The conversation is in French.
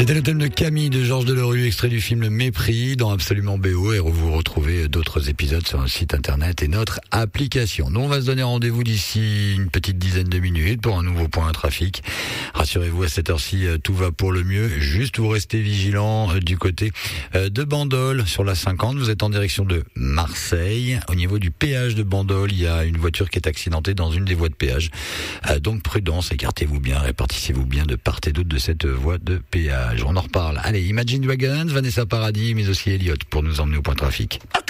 C'était le thème de Camille de Georges Delerue, extrait du film Le Mépris dans Absolument BO, et vous retrouvez d'autres épisodes sur notre site internet et notre application. Nous, on va se donner rendez-vous d'ici une petite dizaine de minutes pour un nouveau point trafic. Rassurez-vous, à cette heure-ci, tout va pour le mieux. Juste, vous restez vigilants du côté de Bandol sur la 50. Vous êtes en direction de Marseille. Au niveau du péage de Bandol, il y a une voiture qui est accidentée dans une des voies de péage. Donc prudence, écartez-vous bien, répartissez-vous bien de part et d'autre de cette voie de péage. On en reparle. Allez, Imagine Dragons, Vanessa Paradis, mais aussi Elliott pour nous emmener au point trafic.